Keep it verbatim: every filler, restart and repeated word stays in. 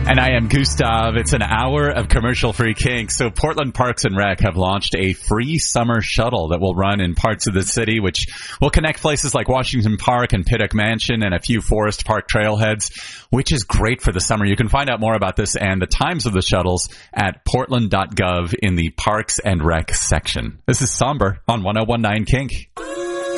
And I am Gustav. It's an hour of commercial-free kink. So Portland Parks and Rec have launched a free summer shuttle that will run in parts of the city, which will connect places like Washington Park and Pittock Mansion and a few Forest Park trailheads, which is great for the summer. You can find out more about this and the times of the shuttles at portland dot gov in the Parks and Rec section. This is Somber on one oh one point nine Kink.